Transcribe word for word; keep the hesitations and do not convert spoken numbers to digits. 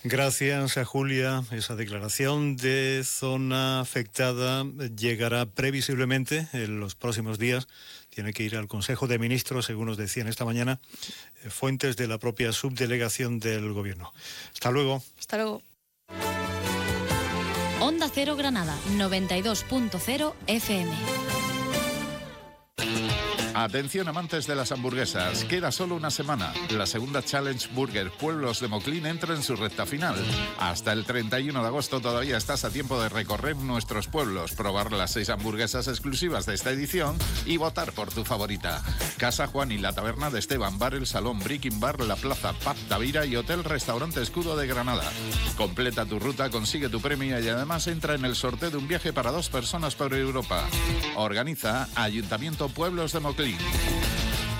Gracias a Julia. Esa declaración de zona afectada llegará previsiblemente en los próximos días. Tiene que ir al Consejo de Ministros, según nos decían esta mañana fuentes de la propia subdelegación del Gobierno. Hasta luego. Hasta luego. Onda Cero Granada, noventa y dos punto cero F M. Atención amantes de las hamburguesas, queda solo una semana. La segunda Challenge Burger Pueblos de Moclín entra en su recta final. Hasta el treinta y uno de agosto todavía estás a tiempo de recorrer nuestros pueblos, probar las seis hamburguesas exclusivas de esta edición y votar por tu favorita. Casa Juan y la Taberna de Esteban, Bar El Salón, Breaking Bar, La Plaza, Pub Tavira y Hotel Restaurante Escudo de Granada. Completa tu ruta, consigue tu premio y además entra en el sorteo de un viaje para dos personas por Europa. Organiza Ayuntamiento Pueblos de Moclín.